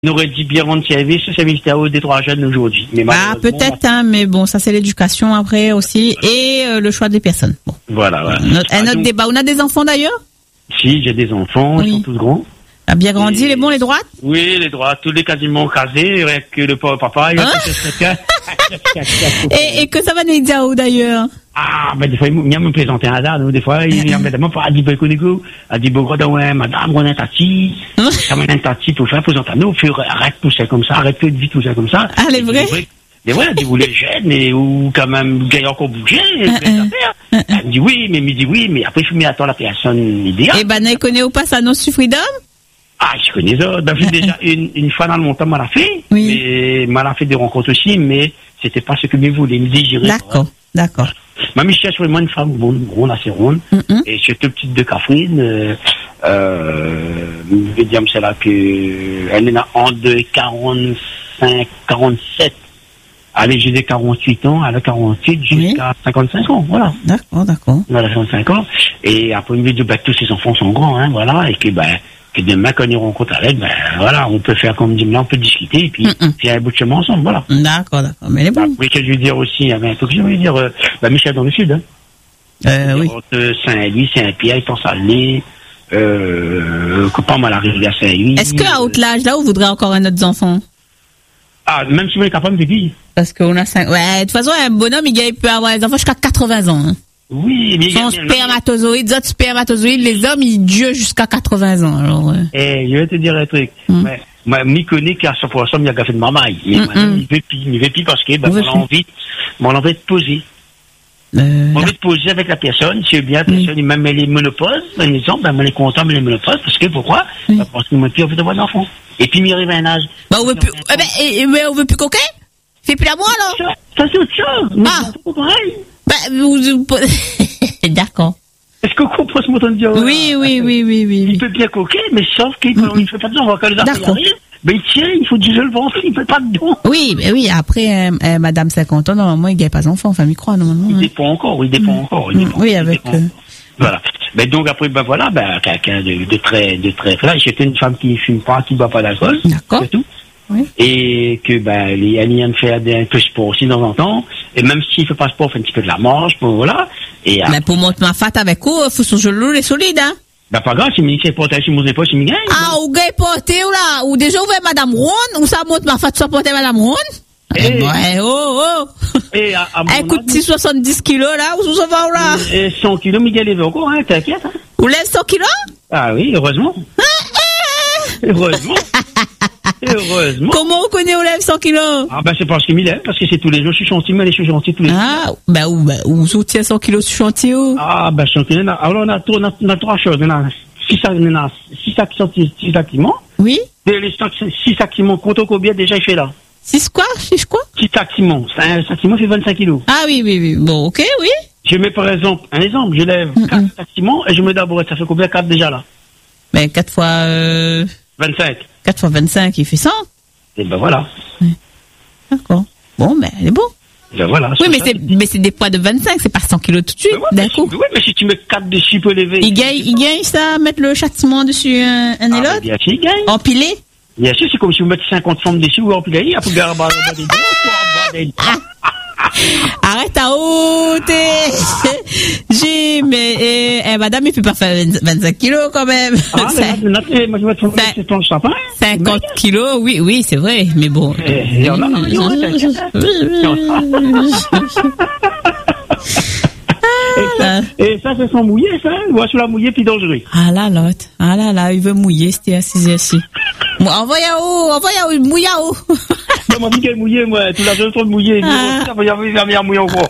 On aurait dit bien rendre service, ce service à haut des 3 jeunes aujourd'hui. Mais peut-être, hein, mais bon, ça c'est l'éducation après aussi, et le choix des personnes. Bon. Voilà. Notre débat. On a des enfants d'ailleurs? Si, j'ai des enfants, ils sont tous grands. A bien grandi, les bons, les droites? Oui, les droites, tous les quasiment casés, avec le pauvre papa, il a Et que ça va nous dire où d'ailleurs? Ah, ben, des fois, il me présente un hasard, nous, des fois, il me dit, a dit, a dit, ouais, madame, on est tati, ça m'a un tati pour faire présenter à nous, arrête tout ça comme ça, arrête de vite tout ça comme ça. Ah, les vrais? Mais voilà, vous les jeunes, et ou quand même, vous encore bouger, elle me dit oui, mais après, je mets à toi la personne idéale. Eh ben, elle connaît ou pas ça, non, Freedom? Ah, je connais ça. David, déjà, une fois dans le montant, m'a l'a fait. Oui. Mais m'a l'a fait des rencontres aussi, mais c'était pas ce que je voulais me désirer. D'accord. Ma Michel, c'est vraiment une femme ronde, assez ronde. Et c'est toute petite de Catherine, je vais dire, c'est là que, elle est entre 45, 47. Allez, j'ai des 48 ans, elle a 48 jusqu'à 55 ans, voilà. D'accord. Voilà, 55 ans. Et après, il me dit, tous ses enfants sont grands, hein, voilà, et que, que demain, quand ils rencontrent avec, voilà, on peut faire comme dit, là, on peut discuter, et puis, faire un bout de chemin ensemble, voilà. D'accord. Mais les bons. Oui, que je veux dire aussi, il y avait un truc que je voulais dire, Michel dans le sud, hein. Oui. Entre Saint-Louis, Saint-Pierre, il pense aller, pas mal arriver à Saint-Louis. Est-ce qu'à haut l'âge, là, vous voudrez encore un autre enfant? Ah, même si vous êtes capable de dire. Parce qu'on a 5, ouais, de toute façon, un bonhomme, il peut avoir des enfants jusqu'à 80 ans, hein. Oui, mais son spermatozoïde, d'autres spermatozoïdes, les hommes, ils durent jusqu'à 80 ans, alors, je vais te dire un truc. Moi, m'y connais qu'à 100%, il y a café de marmaille. Mais il veut plus parce que, on a envie de poser. On a envie de poser avec la personne, si bien, la personne, même les monoposes, par exemple, on est content de les monoposes, parce que pourquoi? Parce qu'on n'a plus envie d'avoir d'enfants. Et puis, il arrive à un âge. On veut plus, on veut plus coquin? C'est plus l'amour, alors? Ça, c'est autre chose. C'est pas pareil. D'accord. Est-ce qu'on comprend ce mot de dire? Oui. Il peut bien coquer, mais sauf qu'il ne fait pas de on quand les affaires arrivent. Mais il faut dire le ventre, il ne fait pas de don. Oui, après, madame 50 ans, normalement, il ne gagne pas d'enfant, enfin, il croit, normalement. Il dépend encore. Oui, avec. Voilà. Mais donc, après, quelqu'un de très, là, j'étais une femme qui ne fume pas, qui ne boit pas d'alcool. D'accord. C'est tout. Oui. Et que, les Annie aiment faire un peu de sport aussi de temps en temps. Et même s'il ne fait pas de sport, on fait un petit peu de la marche, voilà. Et, mais pour monter ma fat avec vous, il faut son genou, les solides, hein. Pas grave, si c'est porté sur mon épaule, si je gagne. Ah, ou gagne porté, ou là, ou déjà, vous voyez madame Ronde, ou ça monte ma fat, soit porté madame Ronde. Elle coûte 70 kilos, là, ou ça va, ou là? Et 100 kilos, Miguel est encore, hein, t'inquiète, hein. Vous lèvez 100 kilos? Ah oui, heureusement. Heureusement. Comment on connaît on lève 100 kilos? Ah, c'est parce que Miguel, parce que c'est tous les jours, je suis gentil, mais je suis gentil tous les jours. Ah, où soutient 100 kilos sur chantier, oh? Ah, 100 kilos, alors on a 3 choses, on a 6 actiments. Oui. Et les 6 actiments, compte au combien déjà il fait là? 6 quoi? 6 actiments. Un actiments fait 25 kilos. Ah oui. Bon, ok, oui. Je mets par exemple, je lève 4 actiments et je mets d'abord, ça fait combien 4 déjà là? 4 fois... 25. 4 fois 25, il fait 100. Et voilà. Oui. D'accord. Bon, elle est bon. Voilà. Oui, mais c'est des poids de 25, c'est pas 100 kilos tout de suite, d'un coup. Oui, mais si tu mets 4 dessus pour lever. Il gagne ça, mettre le châtiment dessus un et l'autre? Bien sûr, il gagne. Empilé? Bien sûr, c'est comme si vous mettez 50 formes dessus ou empilé, après garder des arrête à ôter. Madame, il peut pas faire 25 kilos quand même. Moi, je vais te ton sapin. 50 kilos, oui, c'est vrai, mais bon. Et ça, c'est sans mouiller, ça. Moi, je suis la mouiller, puis dangereux. Ah là, il veut mouiller, c'était assis. Envoyez où, mouille où. Je m'en dis qu'elle mouillait, moi. Tout l'argent, trop de mouiller. Ça va y avoir mouiller encore.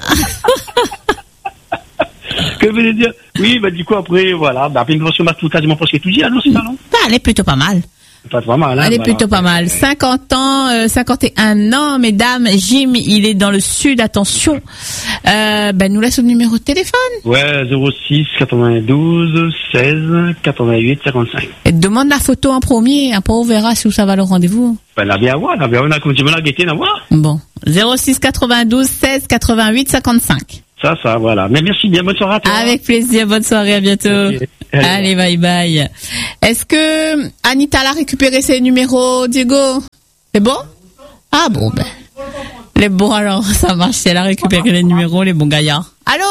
Que je veux dire? Oui, du coup, après, voilà. Après, une grosse marque, quasiment presque tout dit. Ah non, c'est ça, non? Elle est plutôt pas mal. Pas mal, hein, elle est plutôt pas mal. 50 ans, 51 ans, mesdames. Jim, il est dans le sud, attention. Nous laisse le numéro de téléphone. Ouais, 06 92 16 88 55. Et demande la photo en premier, après on verra si ça va le rendez-vous. La bien voir, on a continué à guetter, à voir. Bon. 06 92 16 88 55. Ça, voilà. Mais merci bien, bonne soirée à toi. Avec plaisir, bonne soirée, à bientôt. Okay. Allez, bye bye. Est-ce que Anita l'a récupéré ses numéros, Diego? C'est bon? Ah bon, ben. Les bons, alors, ça marche. Si elle a récupéré les numéros, les bons gaillards. Allô?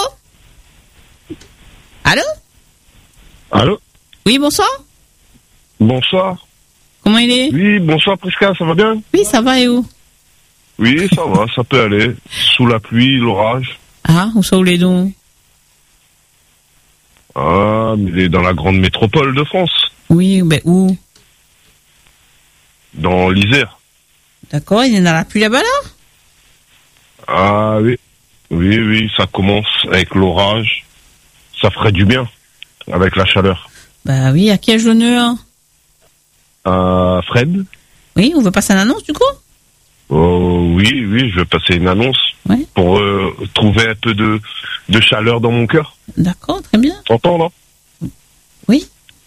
Allô? Allô? Oui, bonsoir. Bonsoir. Comment il est? Oui, bonsoir Prisca, ça va bien? Oui, ça va et où? Oui, ça va, ça peut aller. Sous la pluie, l'orage. Ah, où sont les dons? Ah, mais il est dans la grande métropole de France. Oui, mais où? Dans l'Isère. D'accord, il est dans la pluie là-bas, là? Ah oui. Oui, ça commence avec l'orage. Ça ferait du bien, avec la chaleur. Bah oui, à qui ai-je l'honneur? Fred. Oui, on veut passer une annonce, du coup? Oui, je vais passer une annonce. Ouais. Pour trouver un peu de chaleur dans mon cœur. D'accord, très bien. T'entends, là? Oui.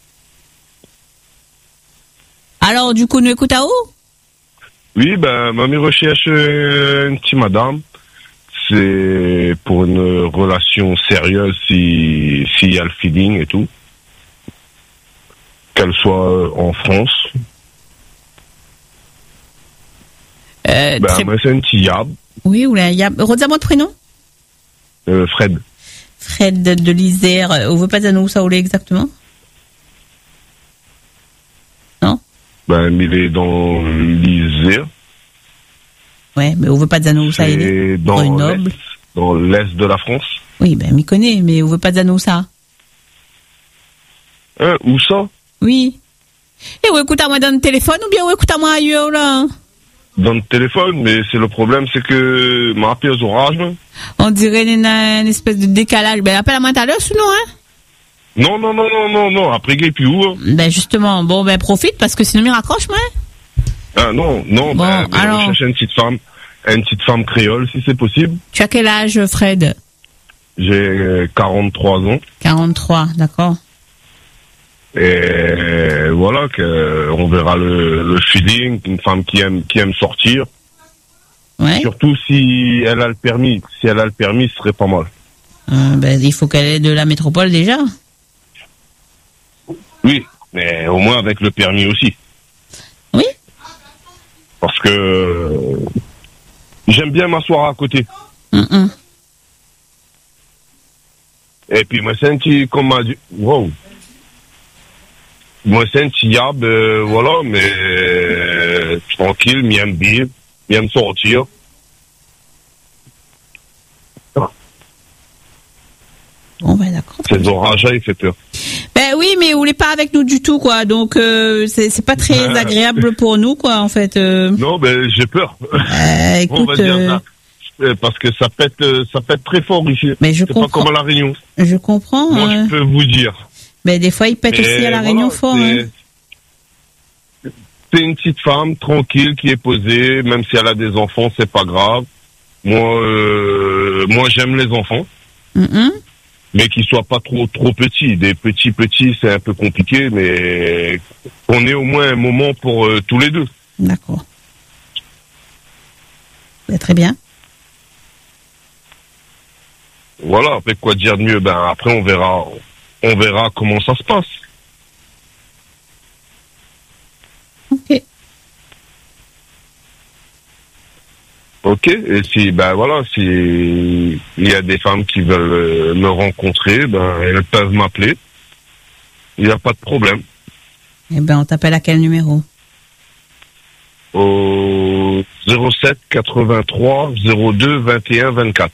Alors, du coup, nous écoute à où? Oui, mamie recherche une petite madame. C'est pour une relation sérieuse s'il y a le feeling et tout. Qu'elle soit en France. Moi, c'est un petit Yab. Oui, ou là, Yab. Redis-moi le prénom. Fred. Fred de l'Isère. On veut pas dire où ça, où exactement? Non? Il est dans l'Isère. Ouais, mais on veut pas dire où ça, il est. Dans l'est de la France. Oui, m'y connaît, mais on veut pas dire où ça. Où ça? Oui. Et où écoute à moi dans le téléphone ou bien où écoute à moi ailleurs, là? Dans le téléphone, mais c'est le problème, c'est que m'a appelé aux orages. On dirait une espèce de décalage. Appelle à moi tout à l'heure, sinon, hein? Non, après gay puis où? Justement, profite, parce que sinon, il raccroche, moi. Ah, non, bon, alors... on cherche une petite femme créole, si c'est possible. Tu as quel âge, Fred? J'ai 43 ans. 43, d'accord. Et voilà, on verra le feeling, une femme qui aime sortir. Ouais. Surtout si elle a le permis. Si elle a le permis, ce serait pas mal. Il faut qu'elle ait de la métropole déjà. Oui, mais au moins avec le permis aussi. Oui. Parce que j'aime bien m'asseoir à côté. Et puis moi c'est un petit, comme m'a dit, wow. Moi c'est un petit Yab, voilà, mais tranquille, m'aime bien, m'aime sortir. Bon, d'accord. Ces orages-là, il fait peur. Oui, mais vous n'est pas avec nous du tout, quoi. Donc, c'est pas très agréable pour nous, quoi, en fait. Non, j'ai peur. Écoute, on va dire ça. Parce que ça pète très fort ici. Mais je comprends. C'est pas comme à La Réunion. Je comprends. Moi, je peux vous dire. Mais des fois, il pète aussi à La Réunion fort. C'est une petite femme tranquille qui est posée, même si elle a des enfants, c'est pas grave. Moi, j'aime les enfants. Mais qu'ils soient pas trop petits. Des petits, c'est un peu compliqué, mais qu'on ait au moins un moment pour tous les deux. D'accord. Très bien. Voilà, après quoi dire de mieux? Après on verra comment ça se passe. Ok. Ok, et si il y a des femmes qui veulent me rencontrer, elles peuvent m'appeler. Il n'y a pas de problème. On t'appelle à quel numéro? Au 07 83 02 21 24.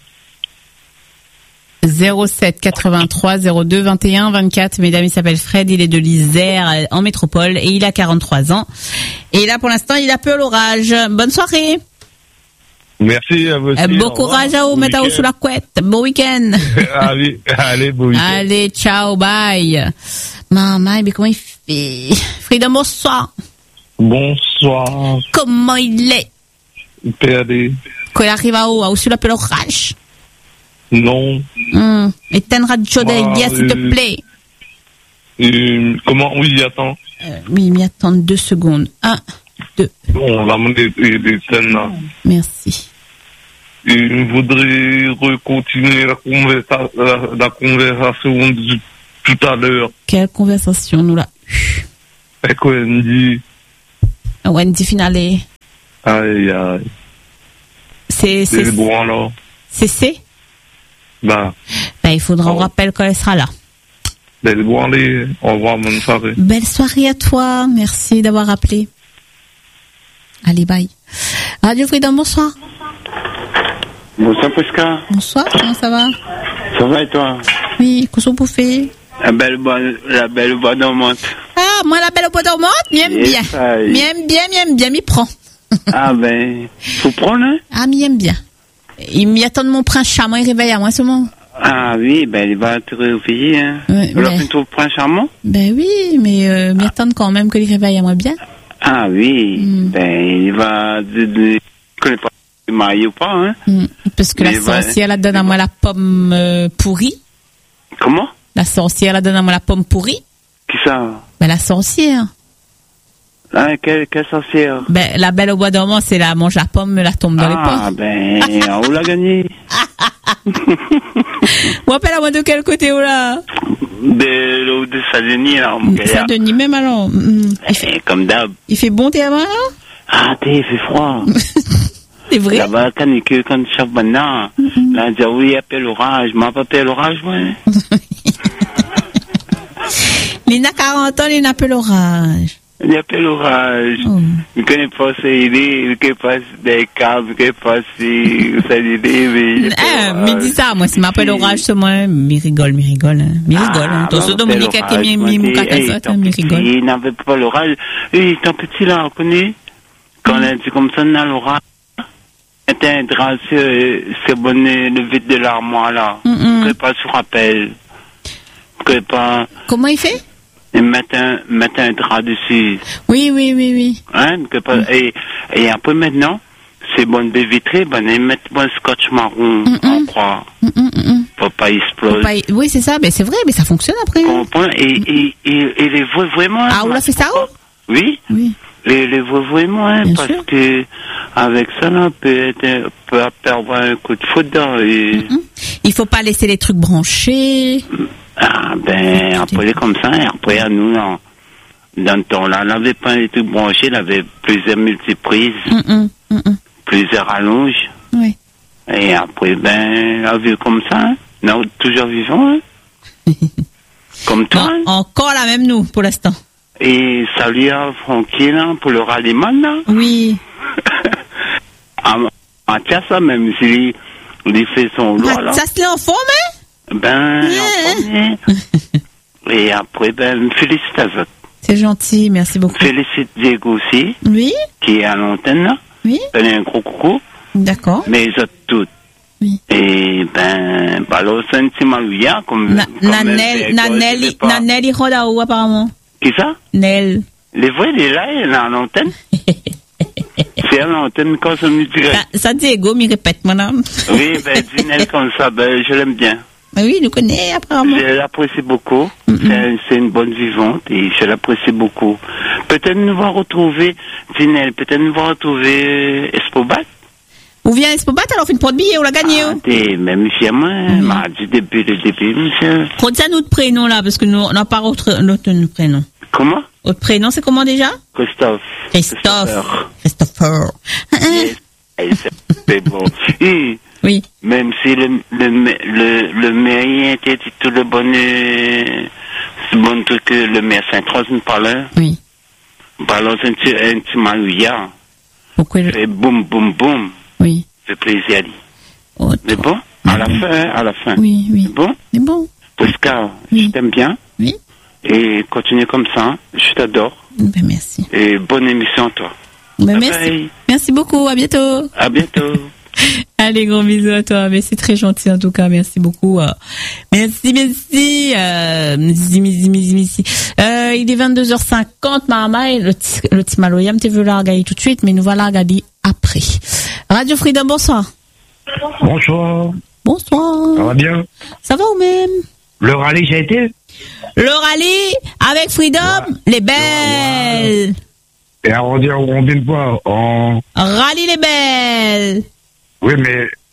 07 83 02 21 24. Mesdames, il s'appelle Fred, il est de l'Isère en métropole et il a 43 ans. Et là, pour l'instant, il a peur l'orage. Bonne soirée. Merci à vous aussi. Bon courage à vous, mettez-vous sous la couette. Bon week-end. allez, bon week-end. Allez, ciao, bye. Maman, mais comment il fait? Frida, bonsoir. Bonsoir. Comment il est? PAD. Quand il arrive à où sur la l'orage? Non. Éteins radio d'Elia, s'il te plaît. Comment? Oui, attends. Oui, mais attends 2 secondes. 1, 2. Bon, on va monter des scènes là. Merci. je voudrais recontinuer la conversation de tout à l'heure. Quelle conversation nous là? Avec Wendy. Wendy finale. Aïe, aïe. C'est bon alors. C'est Bah, il faudra on rappelle quand elle sera là. Bon allez, au revoir, bonne soirée. Belle soirée à toi, merci d'avoir appelé. Allez, bye. Radio Freedom, bonsoir. Bonsoir Prisca. Bonsoir, comment ça va? Ça va et toi? Oui, qu'est-ce qu'on fait? La belle voix dormante. Ah, moi la belle voix dormante, m'aime bien. M'aime bien, m'y prend. Ah ben, faut prendre, hein? Ah, m'aime bien. Il m'y attend de mon prince charmant, il réveille à moi seulement. Ah oui, ben il va te réveiller, hein. Ouais, alors tu trouves prince charmant? Ben oui, mais m'y attend quand même qu'il réveille à moi bien. Ah oui, ben il va... Je connais pas le mari ou pas, hein? Parce que la sorcière, elle donne à moi la pomme pourrie. Comment? La sorcière, elle donne à moi la pomme pourrie. Qui ça? Ben la sorcière. Ah, quelle sorcière? Ben, la belle au bois dormant, c'est la mange la pomme, la tombe dans les pommes. Ah, ben, on l'a gagné. Bon, appelle à moi de quel côté, ou là? De Saint-Denis, là, mon gars. Saint-Denis, même alors. Comme d'hab. Il fait bon, t'es là-bas, là? Ah, il fait froid. C'est vrai? Là-bas, quand je chauffe maintenant, là, on dit, oui, appelle l'orage. M'a pas appelé l'orage, ouais. Lina 40 ans, il appelle l'orage. Il appelle l'orage. Il connaît pas ses idées, il connaît pas des câbles, il connaît pas ses idées, mais dis ça, moi, si m'appelle l'orage, c'est moi, il rigole, hein. Ton ce Dominique qui est mis ça, il rigole. Il n'avait pas l'orage. Il est un petit là, on connaît. Quand on a dit comme ça, on a l'orage. C'était un drap, c'est bon, le vide de l'armoire, là. Il ne peut pas se rappeler. Comment il fait? Et mettre un drap dessus. Oui. Hein, et après maintenant, c'est bon de vitrer, et mettre un scotch marron en croix. Pour pas exploser. Oui, c'est ça, mais c'est vrai, mais ça fonctionne après. Et les voix vraiment. Ah, on l'a fait ça, Oui. Les voix vraiment, hein, parce que avec ça, là, on peut perdre un coup de foudre. Il faut pas laisser les trucs branchés. Ah, ben, après, comme ça, après, à nous, dans le temps-là, on n'avait pas les trucs branchés, on avait plusieurs multiprises, plusieurs rallonges. Oui. Et après, ben, on a vu comme ça, hein. Non, toujours vivant, hein. Comme toi. Non, hein. Encore la même, nous, pour l'instant. Et salut à Francky, là, pour le ralliement, là. Oui. Tiens, ça, même s'il fait son loi, là. Ça se l'est en forme, hein? Ben, et après, ben, félicitations. C'est gentil, merci beaucoup. Félicite Diego aussi. Oui. Qui est à l'antenne, là. Oui. Ben, un gros coucou. D'accord. Mais les autres toutes. Oui. Et ben, alors, c'est un petit malouia, comme. Nanel, il rôde à où, apparemment? Qui ça? Nel. Les voix, il est là, il est à l'antenne. C'est à l'antenne quand ça me dirait. Ça, Diego, m'y répète, mon âme. Oui, ben, Dinel comme ça, ben, je l'aime bien. Oui, il nous connaît, apparemment. Je l'apprécie beaucoup. C'est une bonne vivante et je l'apprécie beaucoup. Peut-être nous va retrouver, Dinel, peut-être nous va retrouver Espobat. Ou vient Espobat, alors on fait une porte billet, on l'a gagné. Même si moi, m'a dit depuis le début, monsieur. Prends ça notre prénom, là, parce que nous, on n'a pas notre prénom. Comment? Votre prénom, c'est comment déjà? Christopher. Yes. C'est bon. Oui. Même si le mairie était tout le bon truc que le maire Saint-Croix nous parlait. Oui. Alors, un petit malouillard. Pourquoi? Fait boum, boum, boum. Oui. Fait plaisir. C'est bon? À la fin. Oui. C'est bon? C'est bon. Prisca, je t'aime bien. Oui. Et continue comme ça. Je t'adore. Ben, merci. Et bonne émission à toi. Ben, merci. Bye. Merci beaucoup. À bientôt. À bientôt. Allez, gros bisous à toi. Mais c'est très gentil, en tout cas. Merci beaucoup. Merci. Il est 22h50, maman. Le petit maloyam, tu veux la regarder tout de suite, mais nous voilà regarder après. Radio Freedom, bonsoir. Bonsoir. Ça va bien? Ça va ou même? Le rallye, j'ai été? Le rallye avec Freedom, les belles. Et arrondir au rond d'une fois en... Rallye les belles. Oui, mais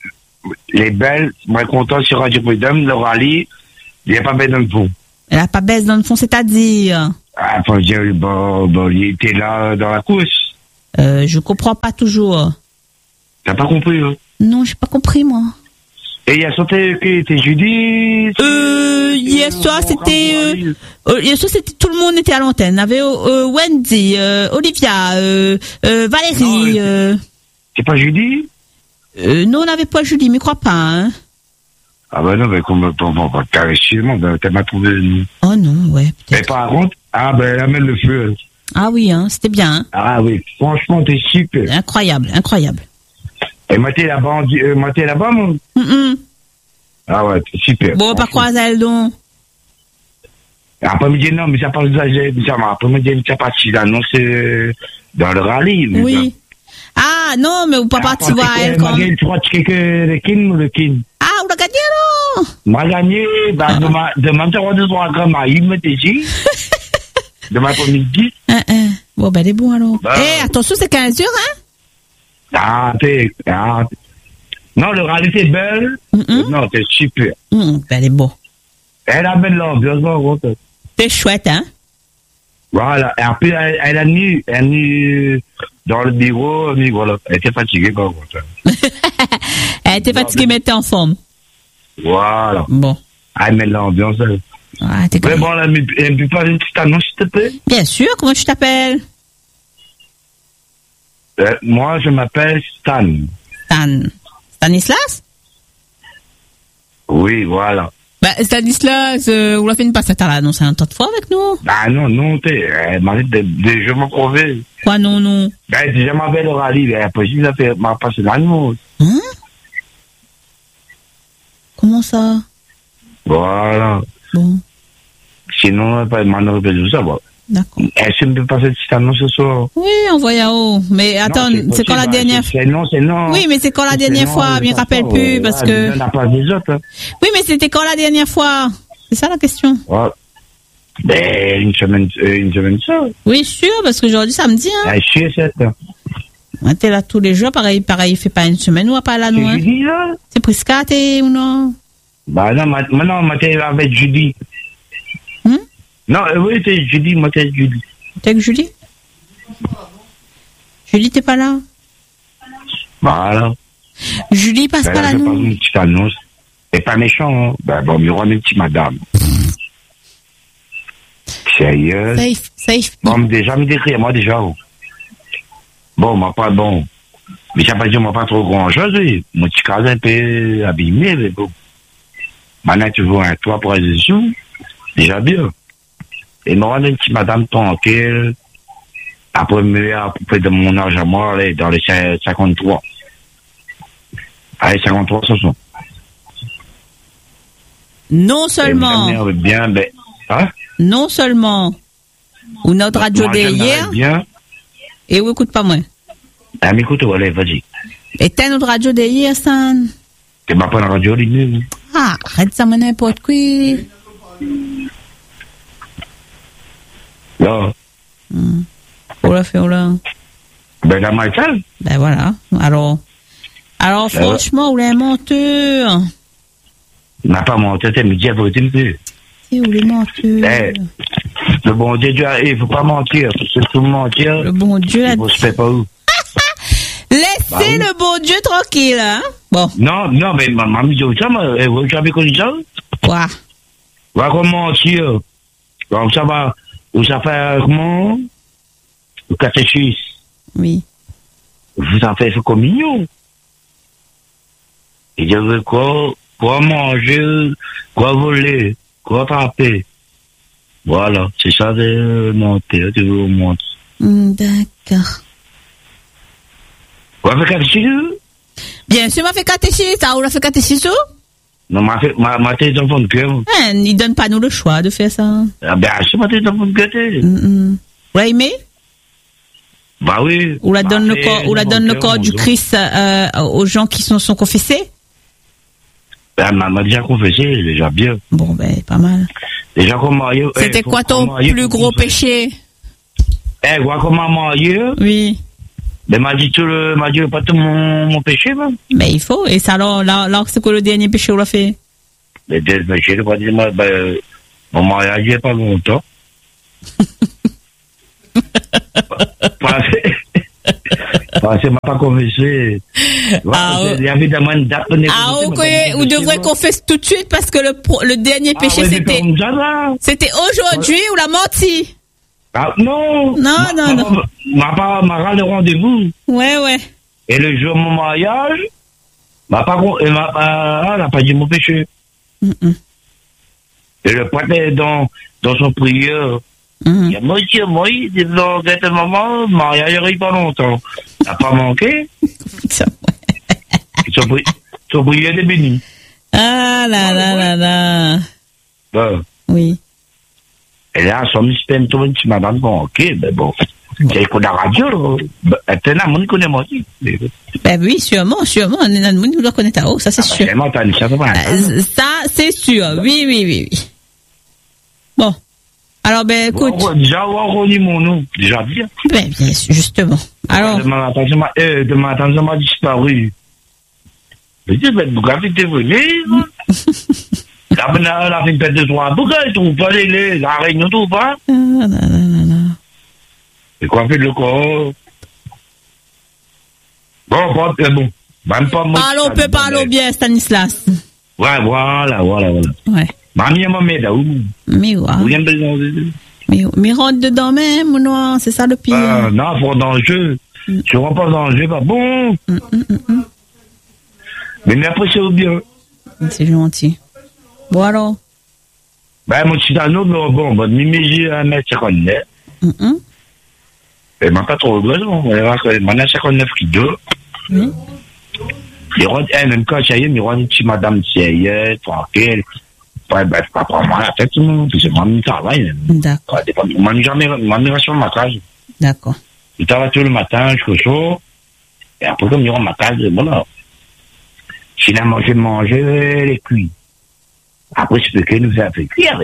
les belles, moi content sur Radio Prud'homme, le rallye, il n'y a pas baisse dans le fond. Elle n'a pas baisse dans le fond, c'est-à-dire? Ah, faut dire, bon, il était là dans la course. Je comprends pas toujours. T'as pas compris, hein? Non, j'ai pas compris, moi. Et il y a sauté qui était Judy. Hier soir, c'était tout le monde était à l'antenne. Il y avait Wendy, Olivia, Valérie. C'est pas Judy? Non, on n'avait pas Julie, mais crois pas, hein. Ah ben non, mais comme carrément, t'as pas trouvé nous. Oh non, ouais, peut-être. Mais par contre, elle amène le feu. Ah oui, hein, c'était bien, hein. Ah oui, franchement, t'es super. Incroyable, incroyable. Et moi, t'es là-bas, mon. Ah ouais, t'es super. Bon, pas croiser elle donc. Après-midi, non, mais ça passe après-midi, ça passe là, non, c'est dans le rallye. Oui. Ah, non, mais vous pas parti voir elle quand même. Tu crois que le kin? Ah, vous l'avez gagné, non? Moi, gagné, demain, tu auras 2-3 grammes à il me dit. Demain après-midi. Bon, ben, elle est bon, alors. Attention, c'est 15 heures, hein? Non, le rallye, c'est belle. Non, c'est super. Ben, elle est bon. Elle a belle l'ambiance, c'est chouette, hein? Voilà. Et après, elle a nu dans le bureau, voilà. Elle était fatiguée, par contre. Elle était fatiguée, mais elle était en forme. Voilà. Bon. Elle met l'ambiance. Ah, t'es mais bon, elle me parle une petite annonce, s'il te plaît? Bien sûr, comment tu t'appelles? Moi, je m'appelle Stan. Stanislas? Oui, voilà. Bah, Stanislas, vous l'avez fait une passe à l'annonce un temps de fois avec nous? Bah, non, m'arrête je m'en prouver. Quoi, non? Ben, déjà, m'avait le rallye, mais après, il a fait ma passe l'annonce. Hein? Comment ça? Voilà. Bon. Sinon, pas de tout ça, bon. D'accord. Est-ce que tu peux passer cette annonce ce soir? Oui, envoyez à haut. Mais attends, c'est quand la dernière fois? C'est non. Oui, mais c'est quand la dernière fois? Je me rappelle plus, parce que... On n'a pas des autres, hein. Oui, mais c'était quand la dernière fois? C'est ça la question. Ouais. Ben, une semaine ça. Oui, sûr, parce qu'aujourd'hui, samedi, hein. Ah, sûr, c'est ça. Ouais, t'es là tous les jours, pareil, il fait pas une semaine ou pas là, nous, hein. Judy, là? C'est Prisca, t'es ou non? Bah, non, moi, t'es avec Judy. Non, oui, c'est Judy, moi, t'es Judy. T'es avec Julie? Julie, t'es pas là? Voilà. Julie passe pas là, nous. nous. Je passe une petite annonce. C'est pas méchant, hein. Ben, bon, il y aura une petite madame. Sérieux. Safe. Bon, déjà, me décrire, moi, déjà. Bon, moi, pas bon. Mais ça pas dire, moi, pas trop grand chose, oui. Mon petit cas un peu abîmé, mais bon. Maintenant, tu vois un toit pour les sous. Déjà bien. Et moi, une petite madame tranquille, après de mon âge à moi, allez, dans les 53. Allez, 53, ce sont. Non seulement. Bien, ben, hein? Non seulement. Ou notre radio d'hier. Bien. Et où écoute pas moi. Ah, m'écoute, allez, vas-y. Et t'as notre radio d'hier, Stan? T'es pas la radio, lui. Ah, arrête ça, mais n'importe quoi. Là. Oh là. Ben, la Michael. Ben voilà. Alors franchement, où est menteur? Il n'a pas menti, tu me dis, vous êtes un peu. Et où est menteur? Le bon Dieu, il faut pas mentir. C'est tout mentir. Le bon Dieu, il ne se fait pas où. Laissez le bon Dieu tranquille, hein? Bon. Non, mais maman me dit ça, vous avez connu ça? Quoi? Va comment mentir. Donc ça va, où ça fait comment? Le catéchisme. Oui. Vous en faites communion. Il dit quoi manger, quoi voler, quoi frapper. Voilà, c'est ça de monter, tu veux monter. D'accord. Vous avez fait catéchisme? Bien sûr, m'a fait catéchisme. Ça, on l'a fait catéchisme? Non, m'a fait des enfants de cœur. Il donne pas nous le choix de faire ça. Ah ben, c'est pas des enfants de cœur. Vous l'avez aimé? Bah oui. Ou la donne le corps du Christ aux gens qui sont confessés? Ben, m'a déjà confessé, déjà bien. Bon, ben, pas mal. Déjà comme Mario. C'était quoi ton plus gros péché? Quoi comme Mario? Oui. Mais m'a dit pas tout mon péché, moi. Mais il faut. Et ça, alors, là, c'est quoi le dernier péché qu'on l'a fait? Le dernier péché, pas dire, moi, mon mariage, il n'y a pas longtemps. C'est m'a pas confessé. Il y avait une date. Vous devrez confesser tout de suite parce que le dernier péché, c'était aujourd'hui ou la menti? Non. M'a le rendez-vous. Ouais. Et le jour de mon mariage, elle n'a pas dit mon péché. Et le prêtre est dans son prière. Il y a moi, il dit, dans quelques moments, le mariage n'arrive pas longtemps. N'a pas manqué. Son prière est bénie. Ah là. Bon. Oui. Et là, son système, tout le monde, madame, bon, ok, mais bon. C'est qu'on a radio, t'es là, on connaît moi aussi. Ben oui, sûrement, on doit connaître. Oh, ça c'est sûr. Ça, c'est sûr, oui. Bon. Alors, ben, écoute. Déjà, on relie mon nom, déjà bien. Ben, bien, justement. Alors. Demain matin, ça m'a disparu. Je dis, ben, pourquoi t'es venu? La fin de pète de soir, pourquoi ils trouvent pas la réunion, tout pas? Non. Et quoi fait le corps? Bon. Même pas moi. Alors, on peut parler bien, Stanislas. Ouais, voilà. Ouais. Mamie, maman, là où? Mais ouais. Mais rentre dedans même, ou non? C'est ça le pire. Non, faut dans le jeu. Tu rentres pas dans le jeu, pas bon. Mais après, c'est bien. C'est gentil. Bon, alors? Ben, mon petit anneau, bon, mi mesure 1m59. Et m'a pas trop raison. M'en a 59 kilos. Il rentre, même quand il rentre une petite madame sérieuse, tranquille. Ben, pas pour moi la tête, puis c'est moi qui travaille. D'accord. Moi, jamais reste sur ma case. D'accord. Je travaille tout le matin, jusqu'au soir. Et après, comme il rentre ma case, voilà. Finalement, j'ai mangé les cuits. Après, je peux que nous faire cuire.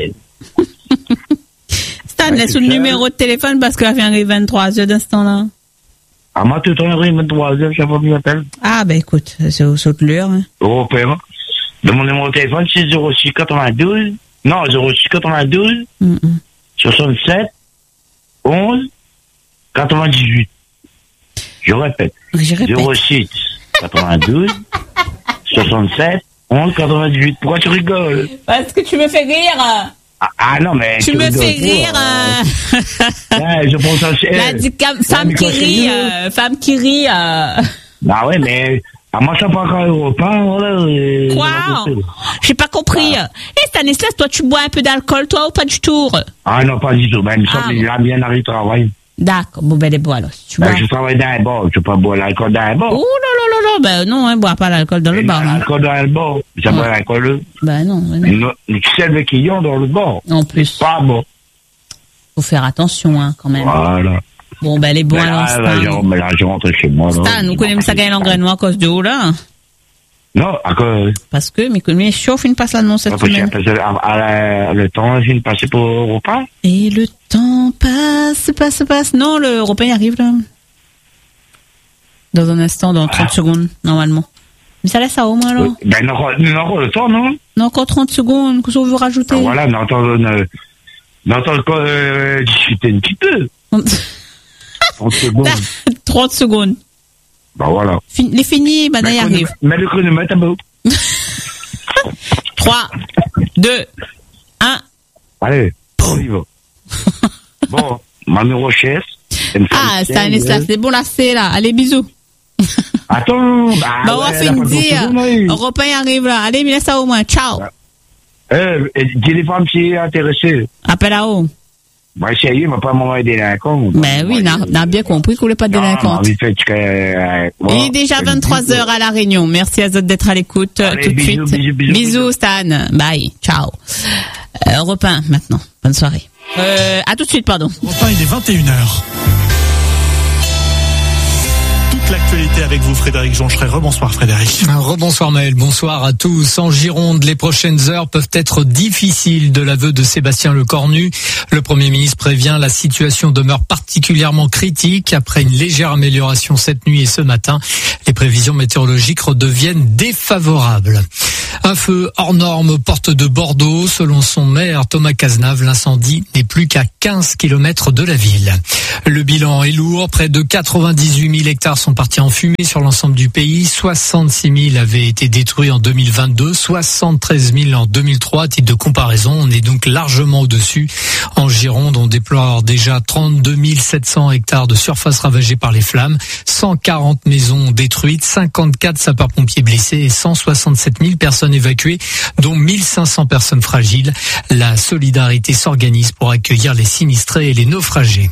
Stan, laisse le numéro de téléphone parce qu'il va arriver 23h d'instant-là. Ah, moi, tout le temps, il arrive 23h, je sais pas qui m'appelle. Ah, ben écoute, c'est au saut de l'heure. Hein. Européen. De mon numéro de téléphone, c'est 06 92. Non, 06 92. 67. 11. 98. Je répète. 06 92. 67. 11, 98. Pourquoi tu rigoles? Parce que tu me fais rire. Ah non, mais. Tu me fais rire. Ouais, je pense que femme qui rit. Ah ouais, mais. Moi, je ne suis pas encore européen. Quoi? J'ai pas compris. Et Stanislas, toi, tu bois un peu d'alcool, toi, ou pas du tout? Ah non, pas du tout. Ben, il a bien arrivé au travail. D'accord. Bon, ben, les bois, alors. Je travaille dans un bar. Je ne peux pas boire l'alcool dans un bar. Oh, non. Ben, non, hein, bois pas l'alcool dans le bar. L'alcool dans le bar. Ça boit l'alcool. Ben, non. Qui servent qui ont dans le bar. En plus. Pas bon. Faut faire attention, hein, quand même. Voilà. Bon, ben, les bons, alors, Stan. Là, je rentre chez moi. Stan, nous connaissons ça gagne l'engraînement à cause de où, là? Non, à cause. Parce que, mais chauffe, il passe l'annonce cette semaine. Le temps, il passe pour Europa. Et le temps passe. Non, le Europa, il arrive, là. Dans un instant, dans 30 secondes, normalement. Mais ça laisse à au moins, alors. Ben, non, le temps, non? Non, encore 30 secondes, qu'est-ce qu'on veut rajouter? Voilà, n'entends discuter un petit peu. 30 secondes. 30 secondes. Bah voilà. Les finis, bah y arrive. Mais le chronomètre, bon. 3, 2, 1. Allez, on y va. Bon, Manu Rochesse. Ah, Stanislas, c'est bon là, c'est là. Allez, bisous. Attends, on va finir. Européen arrive là. Allez, mais laisse ça au moins. Ciao. Dis les femmes qui sont intéressées. Appelle à haut. Bah, sérieux, mais pas maman délinquant. Ben oui, on a bien compris qu'on n'est pas délinquant. Il est déjà 23h à La Réunion. Merci à Zod d'être à l'écoute tout de suite. Bisous, Stan. Bye. Ciao. Europe 1 maintenant. Bonne soirée. À tout de suite, pardon. Enfin, il est 21h. Toute l'actualité. l'actualité avec vous, Frédéric Joncheray. Rebonsoir Frédéric. Rebonsoir Maël, bonsoir à tous. En Gironde, les prochaines heures peuvent être difficiles, de l'aveu de Sébastien Lecornu. Le Premier ministre prévient, la situation demeure particulièrement critique après une légère amélioration cette nuit et ce matin. Les prévisions météorologiques redeviennent défavorables. Un feu hors norme aux portes de Bordeaux. Selon son maire Thomas Cazenave, l'incendie n'est plus qu'à 15 km de la ville. Le bilan est lourd. Près de 98 000 hectares sont partis en fumée sur l'ensemble du pays. 66 000 avaient été détruits en 2022, 73 000 en 2003. À titre de comparaison, on est donc largement au-dessus. En Gironde, on déplore déjà 32 700 hectares de surface ravagée par les flammes, 140 maisons détruites, 54 sapeurs-pompiers blessés et 167 000 personnes évacuées, dont 1500 personnes fragiles. La solidarité s'organise pour accueillir les sinistrés et les naufragés.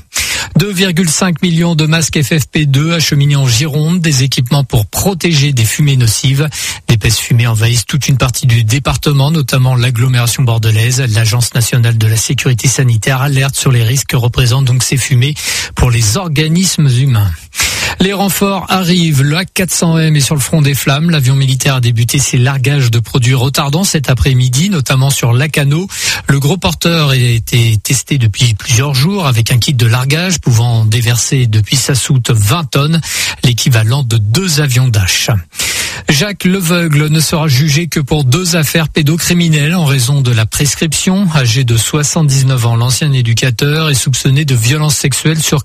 2,5 millions de masques FFP2 acheminés en Gironde, des équipements pour protéger des fumées nocives. D'épaisses fumées envahissent toute une partie du département, notamment l'agglomération bordelaise. L'Agence nationale de la sécurité sanitaire alerte sur les risques que représentent donc ces fumées pour les organismes humains. Les renforts arrivent. Le HAC-400M est sur le front des flammes. L'avion militaire a débuté ses largages de produits retardants cet après-midi, notamment sur Lacanau. Le gros porteur a été testé depuis plusieurs jours avec un kit de largage pouvant déverser depuis sa soute 20 tonnes, l'équivalent de 2 avions Dash. Jacques Leveugle ne sera jugé que pour 2 affaires pédocriminelles en raison de la prescription. Âgé de 79 ans, l'ancien éducateur est soupçonné de violences sexuelles sur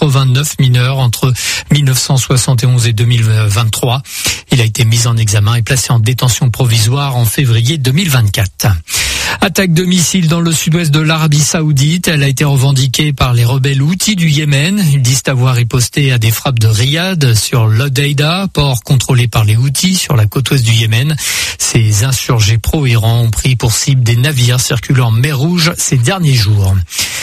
89 mineurs entre 1971 et 2023. Il a été mis en examen et placé en détention provisoire en février 2024. Attaque de missiles dans le sud-ouest de l'Arabie Saoudite. Elle a été revendiquée par les rebelles Houthis du Yémen. Ils disent avoir riposté à des frappes de Riyad sur l'Hodeïda, port contrôlé par les Houthis sur la côte ouest du Yémen. Ces insurgés pro-Iran ont pris pour cible des navires circulant en mer Rouge ces derniers jours.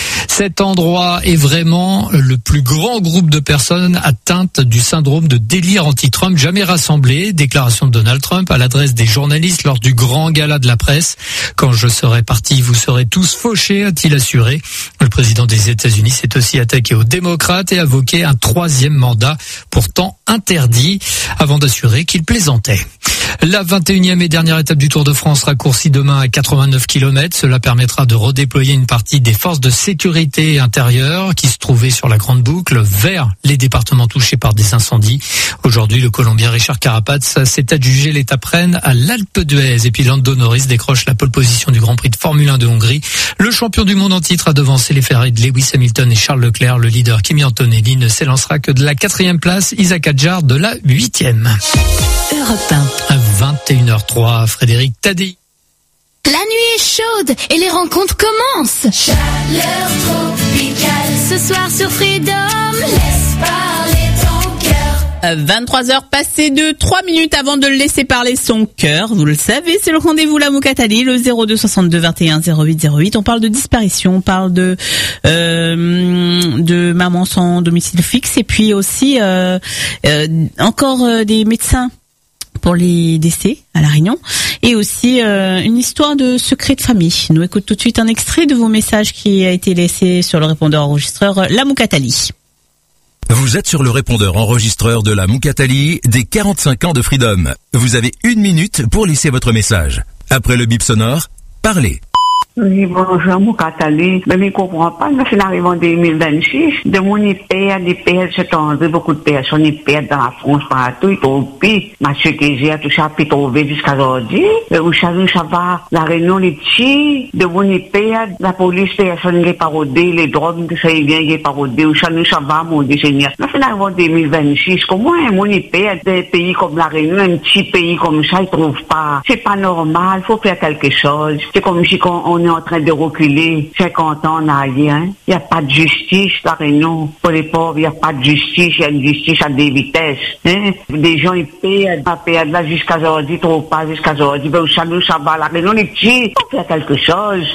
Cet endroit est vraiment le plus grand groupe de personnes atteintes du syndrome de délire anti-Trump jamais rassemblé. Déclaration de Donald Trump à l'adresse des journalistes lors du grand gala de la presse. Quand je serai parti, vous serez tous fauchés, a-t-il assuré. Le président des États-Unis s'est aussi attaqué aux démocrates et a invoqué un 3e mandat, pourtant interdit, avant d'assurer qu'il plaisantait. La 21e et dernière étape du Tour de France raccourcie demain à 89 km. Cela permettra de redéployer une partie des forces de sécurité intérieure qui se trouvaient sur la Grande Boucle vers les départements touchés par des incendies. Aujourd'hui, le Colombien Richard Carapaz s'est adjugé l'étape reine à l'Alpe d'Huez. Et puis Lando Norris décroche la pole position du Grand Prix de Formule 1 de Hongrie. Le champion du monde en titre a devancé les Ferrari de Lewis Hamilton et Charles Leclerc. Le leader Kimi Antonelli ne s'élancera que de la 4e place. Isaac Hadjar de la 8e. Europe 1. À 21h03, Frédéric Tadei. La nuit est chaude et les rencontres commencent. Chaleur tropicale, ce soir sur Freedom, laisse parler ton cœur. 23h passées de 3 minutes avant de le laisser parler son cœur. Vous le savez, c'est le rendez-vous La Moukatali, le 02 62 21 08 08. On parle de disparition, on parle de maman sans domicile fixe et puis aussi encore des médecins pour les décès à La Réunion et aussi une histoire de secret de famille. Nous écoutons tout de suite un extrait de vos messages qui a été laissé sur le répondeur enregistreur La Moukatali. Vous êtes sur le répondeur enregistreur de La Moukatali des 45 ans de Freedom. Vous avez 1 minute pour laisser votre message. Après le bip sonore, parlez. Oui, bonjour, Moukatali. Mais je ne comprends pas, là, c'est l'arrivée en 2026. De mon hyper, des pères, c'est enlevé beaucoup de personnes, hyper dans la France, partout, Ethiopie, Mathieu Kézé, tout ça, puis trouvé jusqu'à aujourd'hui. Vous savez, ça va, la Réunion, les petits, de mon hyper, la police, personne qui est parodée, les drogues, que ça y vient, qui est parodée, vous savez, ça va, mon Dieu Seigneur. Là, c'est l'arrivée en 2026. Comment mon hyper, des pays comme la Réunion, un petit pays comme ça, ils trouvent pas. C'est pas normal, faut faire quelque chose. C'est comme si on est en train de reculer 50 ans en arrière. Il n'y a pas de justice, la Réunion. Pour les pauvres, il n'y a pas de justice. Il y a une justice à des vitesses. Des gens, ils payent là jusqu'à aujourd'hui, trop pas jusqu'à aujourd'hui. Ben, ça va, la Réunion, les petits, faut faire quelque chose.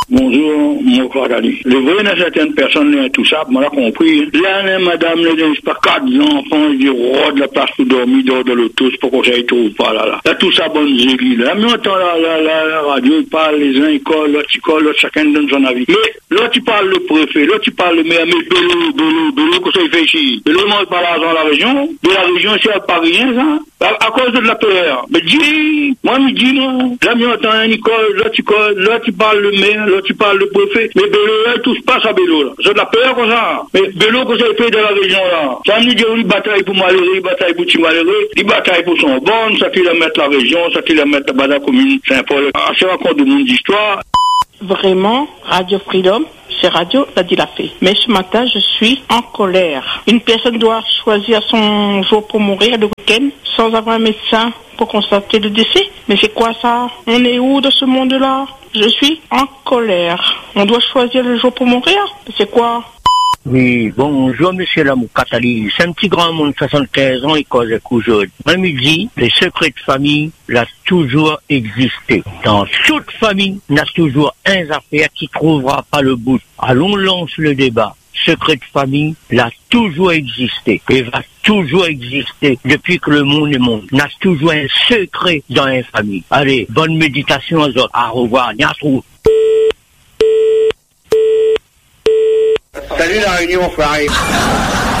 Bonjour, mon frère Ali. Le vrai, dans certaines personnes, tout ça, on l'a compris. Là, madame, je sais pas, 4 enfants, ils disent, de la place pour dormir, dehors de l'auto, c'est pour qu'on s'aille trouve pas là. Là, tout ça, bonne zélie, là. Mais on entend la radio, ils parlent, les uns, ils collent, l'autre, chacun donne son avis. Mais, là, tu parles le préfet, là, tu parles le maire, mais Bello, que ça il fait ici. Bello mange pas l'argent de la région, de la région, c'est pas rien, ça. À cause de la PR. Mais dis, moi, là, mais on entend Nicole, là, tu parles le maire, là, tu parles le préfet. Mais Bello, là, il touche pas ça, Bello, là. C'est de la PR, comme ça. Mais Bello, que ça il fait de la région, là. Ça me dit, il bataille pour malheureux, il bataille pour malheureux, il bataille pour son bon, ça qu'il a mettre la région, ça qu'il a mettre la commune Saint-Paul. C'est encore de monde d'histoire. Vraiment, Radio Freedom, c'est Radio l'a dit la fait. Mais ce matin, je suis en colère. Une personne doit choisir son jour pour mourir le week-end sans avoir un médecin pour constater le décès. Mais c'est quoi ça? On est où de ce monde-là? Je suis en colère. On doit choisir le jour pour mourir? C'est quoi? Oui, bonjour, monsieur Lamoukatali. C'est un petit grand monde, 75 ans, il cause coujoud. Moi, me dit, les secrets de famille, l'a toujours existé. Dans toute famille, il y a toujours un affaire qui trouvera pas le bout. Allons, lance le débat. Secret de famille, l'a toujours existé. Et va toujours exister depuis que le monde est monde. Il y a toujours un secret dans une famille. Allez, bonne méditation aux autres. Au revoir. Niatrou. Salut la Réunion, frère.